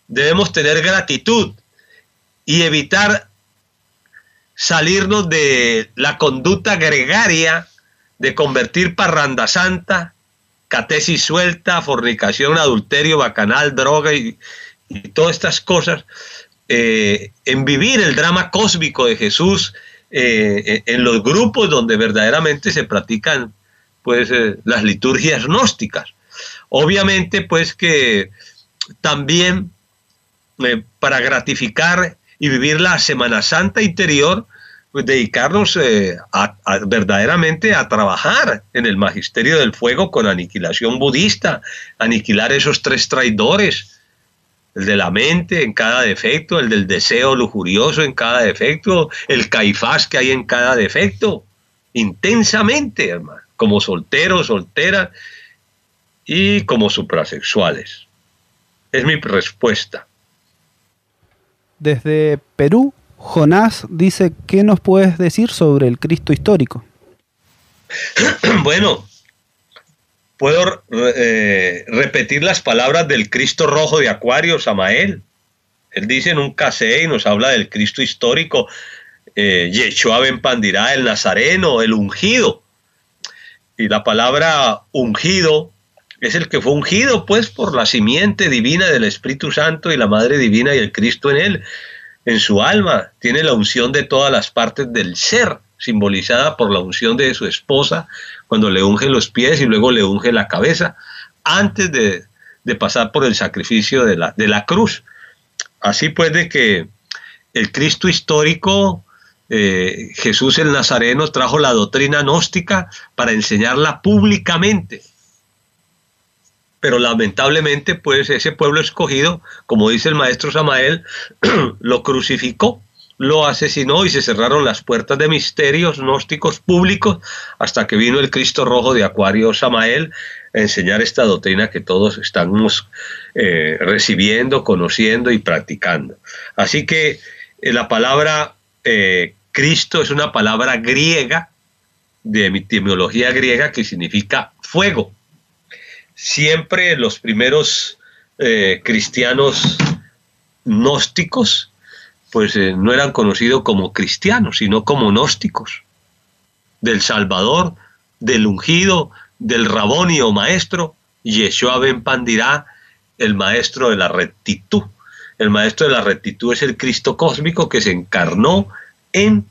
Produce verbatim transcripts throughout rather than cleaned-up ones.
debemos tener gratitud y evitar salirnos de la conducta gregaria de convertir parranda santa, catesis suelta, fornicación, adulterio, bacanal, droga y, y todas estas cosas, eh, en vivir el drama cósmico de Jesús eh, en los grupos donde verdaderamente se practican pues eh, las liturgias gnósticas. Obviamente pues que también eh, para gratificar y vivir la Semana Santa interior, pues dedicarnos eh, a, a, verdaderamente a trabajar en el magisterio del fuego con aniquilación budista, aniquilar esos tres traidores, el de la mente en cada defecto, el del deseo lujurioso en cada defecto, el Caifás que hay en cada defecto, intensamente, hermano, como solteros, solteras y como suprasexuales. Es mi respuesta. Desde Perú, Jonás dice, ¿qué nos puedes decir sobre el Cristo histórico? Bueno, puedo eh, repetir las palabras del Cristo rojo de Acuario, Samael. Él dice en un casé y nos habla del Cristo histórico, eh, Yeshua ben Pandirá, el Nazareno, el ungido. Y la palabra ungido es el que fue ungido pues por la simiente divina del Espíritu Santo y la Madre Divina y el Cristo en él, en su alma. Tiene la unción de todas las partes del ser, simbolizada por la unción de su esposa, cuando le unge los pies y luego le unge la cabeza, antes de, de pasar por el sacrificio de la, de la cruz. Así pues de que el Cristo histórico, eh, Jesús el Nazareno, trajo la doctrina gnóstica para enseñarla públicamente. Pero lamentablemente, pues ese pueblo escogido, como dice el maestro Samael, lo crucificó, lo asesinó y se cerraron las puertas de misterios gnósticos públicos hasta que vino el Cristo rojo de Acuario, Samael, a enseñar esta doctrina que todos estamos eh, recibiendo, conociendo y practicando. Así que eh, la palabra eh, Cristo es una palabra griega, de etimología griega, que significa fuego. Siempre los primeros eh, cristianos gnósticos pues eh, no eran conocidos como cristianos, sino como gnósticos. Del Salvador, del ungido, del Raboni o maestro, Yeshua ben Pandirá, el maestro de la rectitud. El maestro de la rectitud es el Cristo cósmico que se encarnó en,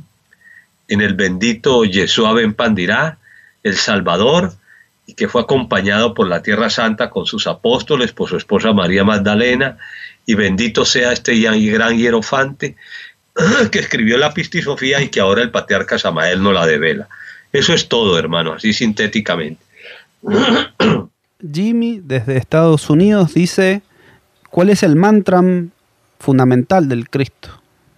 en el bendito Yeshua ben Pandirá, el Salvador, y que fue acompañado por la Tierra Santa con sus apóstoles, por su esposa María Magdalena, y bendito sea este gran hierofante que escribió la Pistisofía y que ahora el patriarca Samael no la devela. Eso es todo, hermano, así sintéticamente. Jimmy, desde Estados Unidos, dice, ¿cuál es el mantra fundamental del Cristo?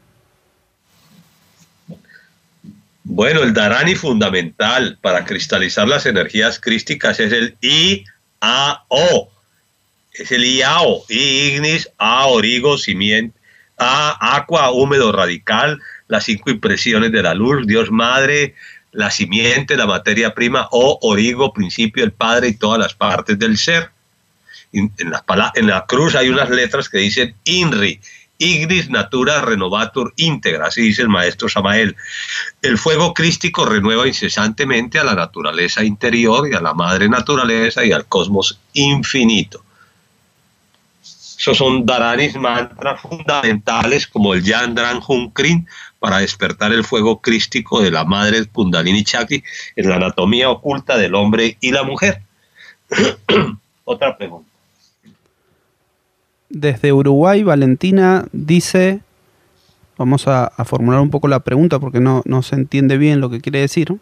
Bueno, el Dharani fundamental para cristalizar las energías crísticas es el I A O. Es el I A O. I ignis, A origo, simiente, A aqua, húmedo radical, las cinco impresiones de la luz, Dios Madre, la simiente, la materia prima, O origo, principio, el Padre y todas las partes del ser. En la, en la cruz hay unas letras que dicen INRI, Ignis natura renovatur íntegra, así dice el maestro Samael. El fuego crístico renueva incesantemente a la naturaleza interior y a la madre naturaleza y al cosmos infinito. Esos son dharanis, mantras fundamentales como el Yandran Hunkrin para despertar el fuego crístico de la madre Kundalini Chakti en la anatomía oculta del hombre y la mujer. Otra pregunta. Desde Uruguay, Valentina dice, vamos a, a formular un poco la pregunta porque no, no se entiende bien lo que quiere decir.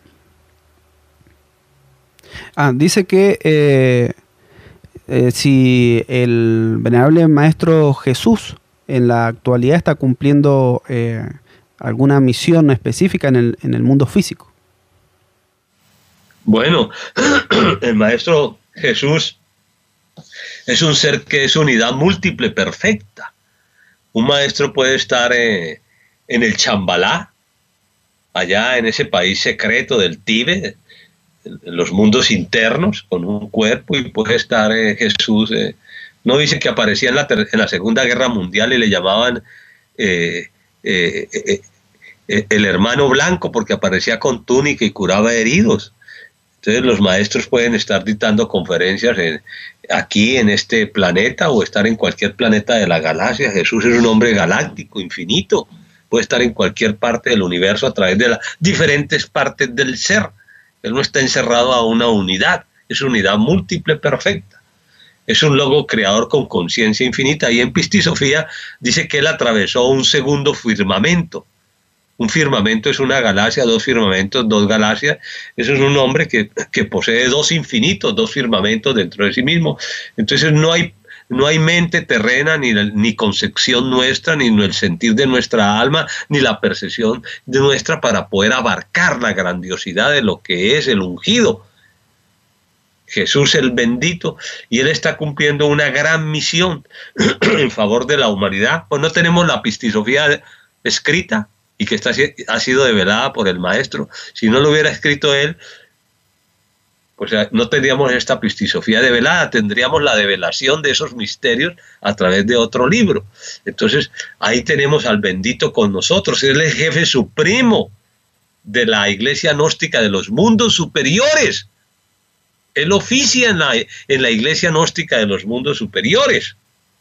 Ah, dice que eh, eh, si el venerable Maestro Jesús en la actualidad está cumpliendo eh, alguna misión específica en el, en el mundo físico. Bueno, el Maestro Jesús es un ser que es unidad múltiple perfecta. Un maestro puede estar eh, en el Chambalá, allá en ese país secreto del Tíbet, en los mundos internos, con un cuerpo, y puede estar eh, Jesús eh, No dice que aparecía en la, en la Segunda Guerra Mundial y le llamaban eh, eh, eh, eh, el hermano blanco porque aparecía con túnica y curaba heridos. Entonces los maestros pueden estar dictando conferencias en, aquí en este planeta o estar en cualquier planeta de la galaxia. Jesús es un hombre galáctico, infinito. Puede estar en cualquier parte del universo a través de las diferentes partes del ser. Él no está encerrado a una unidad, es una unidad múltiple perfecta. Es un logo creador con conciencia infinita. Y en Pistisofía dice que él atravesó un segundo firmamento. Un firmamento es una galaxia, dos firmamentos, dos galaxias. Eso es un hombre que, que posee dos infinitos, dos firmamentos dentro de sí mismo. Entonces no hay, no hay mente terrena, ni, ni concepción nuestra, ni el sentir de nuestra alma, ni la percepción de nuestra para poder abarcar la grandiosidad de lo que es el ungido. Jesús el bendito, y él está cumpliendo una gran misión en favor de la humanidad. Pues no tenemos la Pistisofía escrita y que está, ha sido develada por el maestro. Si no lo hubiera escrito él, pues no tendríamos esta Pistisofía develada, tendríamos la develación de esos misterios a través de otro libro. Entonces ahí tenemos al bendito con nosotros. Él es el jefe supremo de la iglesia gnóstica de los mundos superiores. Él oficia en la, en la iglesia gnóstica de los mundos superiores.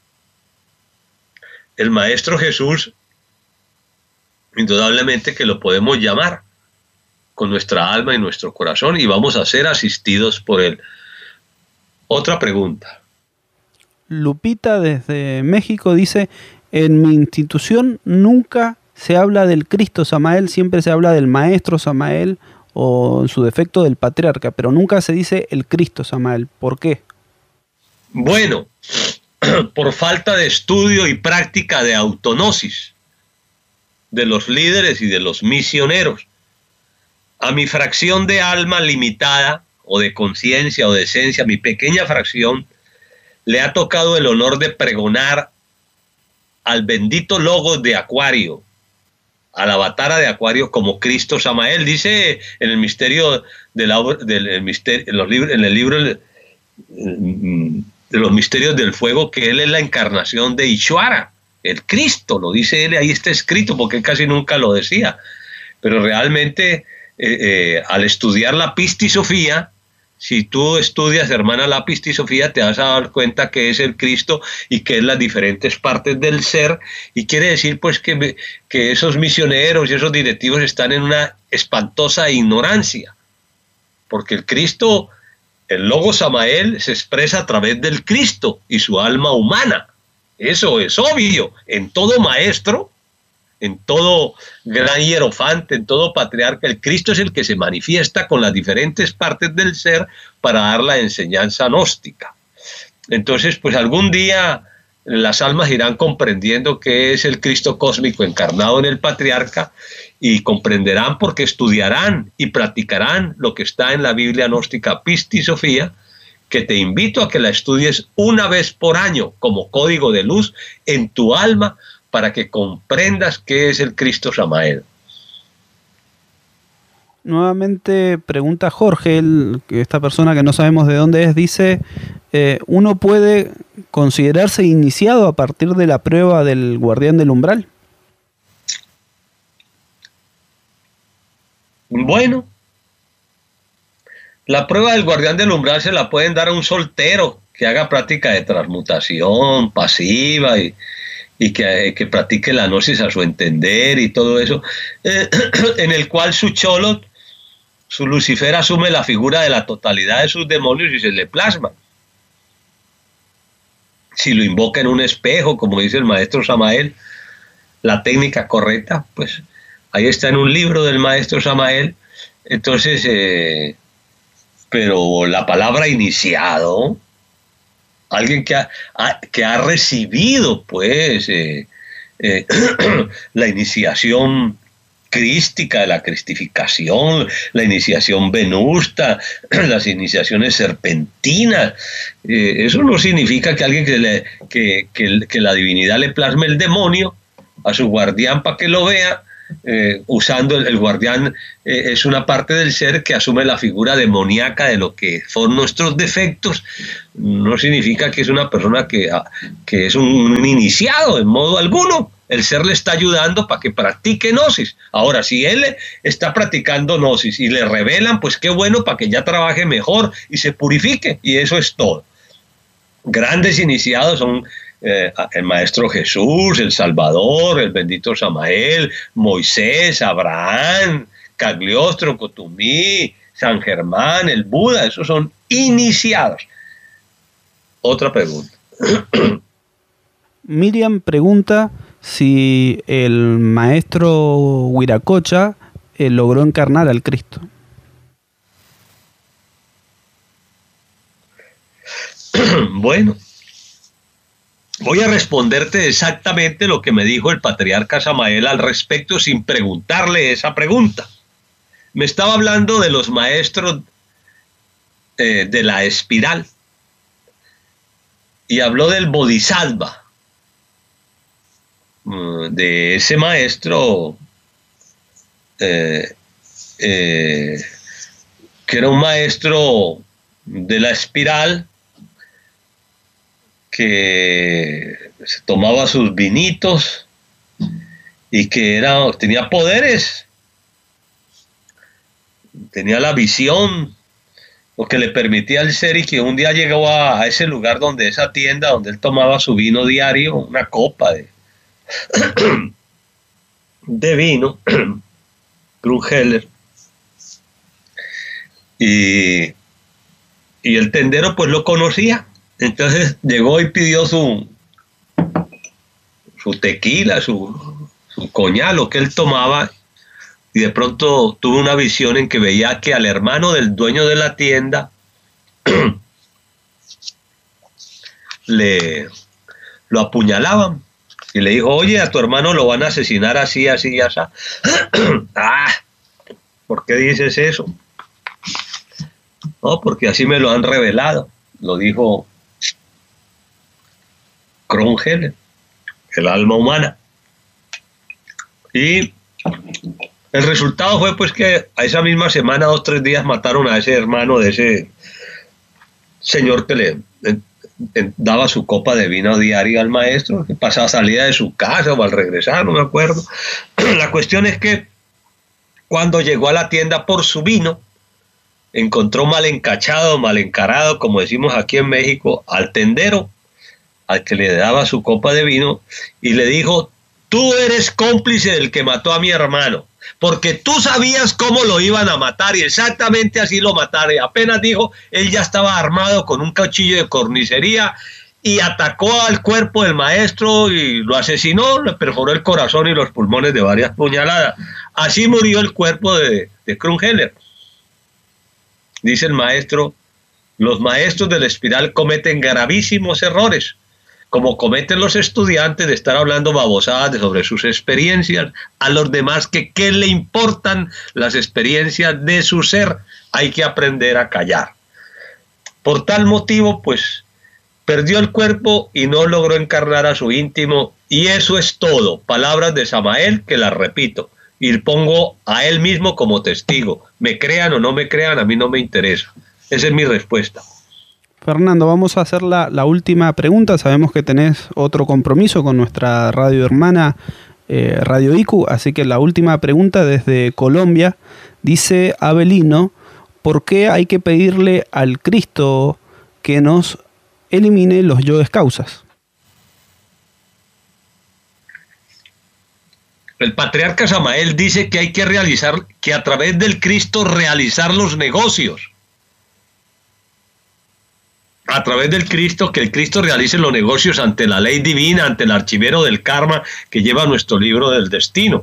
El Maestro Jesús, indudablemente que lo podemos llamar con nuestra alma y nuestro corazón y vamos a ser asistidos por él. Otra pregunta. Lupita desde México dice, en mi institución nunca se habla del Cristo Samael, siempre se habla del Maestro Samael o en su defecto del Patriarca, pero nunca se dice el Cristo Samael. ¿Por qué? Bueno, por falta de estudio y práctica de autognosis de los líderes y de los misioneros. A mi fracción de alma limitada, o de conciencia o de esencia, mi pequeña fracción, le ha tocado el honor de pregonar al bendito Logos de Acuario, a la avatara de Acuario como Cristo Samael. Dice en el misterio de la, del el misterio, en, los libros, en el libro de los misterios del fuego, que él es la encarnación de Ishvara, el Cristo, lo dice él, ahí está escrito, porque él casi nunca lo decía. Pero realmente, eh, eh, al estudiar la Pistisofía, si tú estudias, hermana, la Pistisofía, te vas a dar cuenta que es el Cristo y que es las diferentes partes del ser, y quiere decir pues que, que esos misioneros y esos directivos están en una espantosa ignorancia, porque el Cristo, el Logo Samael, se expresa a través del Cristo y su alma humana. Eso es obvio. En todo maestro, en todo gran hierofante, en todo patriarca, el Cristo es el que se manifiesta con las diferentes partes del ser para dar la enseñanza gnóstica. Entonces, pues algún día las almas irán comprendiendo qué es el Cristo cósmico encarnado en el patriarca y comprenderán porque estudiarán y practicarán lo que está en la Biblia gnóstica Pistisofía, que te invito a que la estudies una vez por año como código de luz en tu alma, para que comprendas qué es el Cristo Samael. Nuevamente pregunta Jorge, el, esta persona que no sabemos de dónde es, dice, eh, ¿uno puede considerarse iniciado a partir de la prueba del guardián del umbral? Bueno, la prueba del guardián del umbral se la pueden dar a un soltero que haga práctica de transmutación pasiva y y que, que practique la gnosis a su entender y todo eso, eh, en el cual su cholo, su Lucifer, asume la figura de la totalidad de sus demonios y se le plasma. Si lo invoca en un espejo, como dice el maestro Samael, la técnica correcta, pues ahí está en un libro del maestro Samael. Entonces, eh, pero la palabra iniciado, alguien que ha, ha, que ha recibido pues eh, eh, la iniciación crística, la cristificación, la iniciación venusta, las iniciaciones serpentinas. Eh, eso no significa que alguien que, le, que, que, que la divinidad le plasme el demonio a su guardián para que lo vea eh, usando el, el guardián, eh, es una parte del ser que asume la figura demoníaca de lo que son nuestros defectos. No significa que es una persona que, que es un, un iniciado en modo alguno. El ser le está ayudando para que practique gnosis. Ahora, si él está practicando gnosis y le revelan, pues qué bueno, para que ya trabaje mejor y se purifique, y eso es todo. Grandes iniciados son eh, el Maestro Jesús, el Salvador, el bendito Samael, Moisés, Abraham, Cagliostro, Cotumí, San Germán, el Buda. Esos son iniciados. Otra pregunta. Miriam pregunta si el maestro Huiracocha eh, logró encarnar al Cristo. Bueno, voy a responderte exactamente lo que me dijo el patriarca Samael al respecto sin preguntarle esa pregunta. Me estaba hablando de los maestros eh, de la espiral y habló del Bodhisattva, de ese maestro eh, eh, que era un maestro de la espiral que se tomaba sus vinitos y que era, tenía poderes, tenía la visión, lo que le permitía al ser, y que un día llegó a, a ese lugar donde esa tienda donde él tomaba su vino diario, una copa de de vino, Krumheller, y, y el tendero pues lo conocía. Entonces llegó y pidió su su tequila, su, su coñac, lo que él tomaba, y de pronto tuve una visión en que veía que al hermano del dueño de la tienda le lo apuñalaban. Y le dijo, oye, a tu hermano lo van a asesinar así, así y así. Ah, ¿por qué dices eso? No, porque así me lo han revelado. Lo dijo Krumheller, el alma humana. Y el resultado fue pues que a esa misma semana, dos, tres días, mataron a ese hermano de ese señor que le daba su copa de vino diaria al maestro, que pasaba, salida de su casa o al regresar, no me acuerdo. La cuestión es que cuando llegó a la tienda por su vino, encontró mal encachado, mal encarado, como decimos aquí en México, al tendero, al que le daba su copa de vino, y le dijo, tú eres cómplice del que mató a mi hermano, porque tú sabías cómo lo iban a matar, y exactamente así lo mataron. Y apenas dijo, él ya estaba armado con un cuchillo de carnicería y atacó al cuerpo del maestro y lo asesinó, le perforó el corazón y los pulmones de varias puñaladas. Así murió el cuerpo de, de Krumheller. Dice el maestro, los maestros de la espiral cometen gravísimos errores, como cometen los estudiantes de estar hablando babosadas de sobre sus experiencias a los demás, que qué le importan las experiencias de su ser. Hay que aprender a callar. Por tal motivo, pues, perdió el cuerpo y no logró encarnar a su íntimo, y eso es todo. Palabras de Samael que las repito, y pongo a él mismo como testigo. Me crean o no me crean, a mí no me interesa. Esa es mi respuesta. Fernando, vamos a hacer la, la última pregunta. Sabemos que tenés otro compromiso con nuestra radio hermana, eh, Radio I Q, así que la última pregunta desde Colombia. Dice Abelino, ¿por qué hay que pedirle al Cristo que nos elimine los yoes causas? El patriarca Samael dice que hay que realizar, que a través del Cristo realizar los negocios. A través del Cristo, que el Cristo realice los negocios ante la ley divina, ante el archivero del karma que lleva nuestro libro del destino.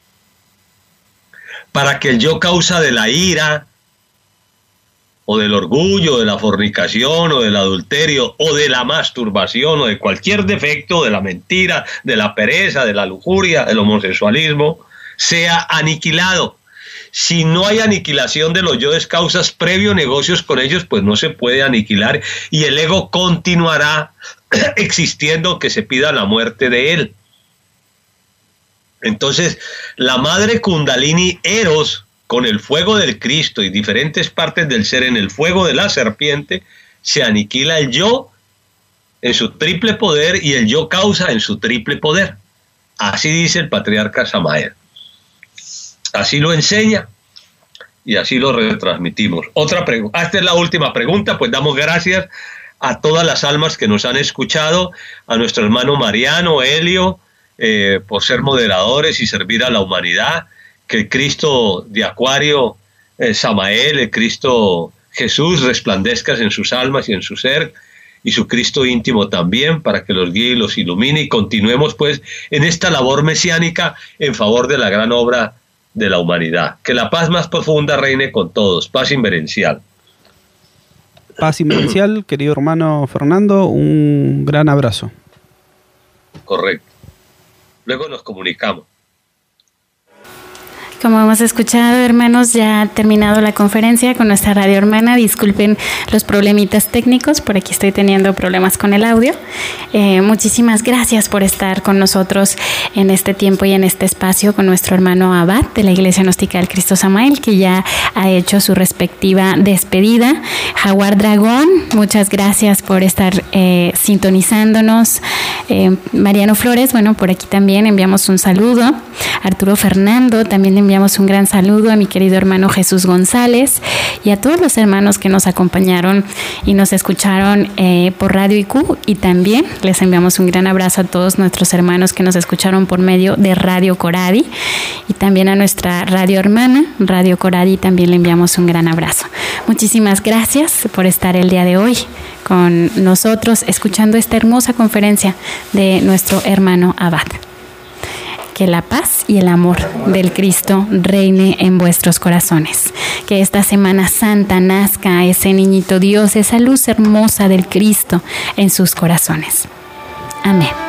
Para que el yo causa de la ira, o del orgullo, de la fornicación, o del adulterio, o de la masturbación, o de cualquier defecto, de la mentira, de la pereza, de la lujuria, del homosexualismo, sea aniquilado. Si no hay aniquilación de los yoes causas previo negocios con ellos, pues no se puede aniquilar, y el ego continuará existiendo, que se pida la muerte de él. Entonces, la madre Kundalini Eros, con el fuego del Cristo y diferentes partes del ser en el fuego de la serpiente, se aniquila el yo en su triple poder y el yo causa en su triple poder. Así dice el patriarca Samael. Así lo enseña y así lo retransmitimos. Otra pregunta. Esta es la última pregunta, pues damos gracias a todas las almas que nos han escuchado, a nuestro hermano Mariano, Helio, eh, por ser moderadores y servir a la humanidad. Que el Cristo de Acuario, eh, Samael, el Cristo Jesús resplandezca en sus almas y en su ser, y su Cristo íntimo también, para que los guíe y los ilumine, y continuemos pues en esta labor mesiánica en favor de la gran obra de la humanidad. Que la paz más profunda reine con todos, paz inverencial. Paz inverencial, querido hermano Fernando, un gran abrazo. Correcto. Luego nos comunicamos. Como hemos escuchado, hermanos, ya ha terminado la conferencia con nuestra radio hermana. Disculpen los problemitas técnicos, por aquí estoy teniendo problemas con el audio. Eh, muchísimas gracias por estar con nosotros en este tiempo y en este espacio con nuestro hermano Abad de la Iglesia Gnóstica del Cristo Samael, que ya ha hecho su respectiva despedida. Jaguar Dragón, muchas gracias por estar eh, sintonizándonos. Eh, Mariano Flores, bueno, por aquí también enviamos un saludo. Arturo Fernando, también le enviamos un gran saludo a mi querido hermano Jesús González y a todos los hermanos que nos acompañaron y nos escucharon eh, por Radio I Q, y también les enviamos un gran abrazo a todos nuestros hermanos que nos escucharon por medio de Radio Coradi, y también a nuestra radio hermana, Radio Coradi, también le enviamos un gran abrazo. Muchísimas gracias por estar el día de hoy con nosotros escuchando esta hermosa conferencia de nuestro hermano Abad. Que la paz y el amor del Cristo reine en vuestros corazones. Que esta Semana Santa nazca ese niñito Dios, esa luz hermosa del Cristo en sus corazones. Amén.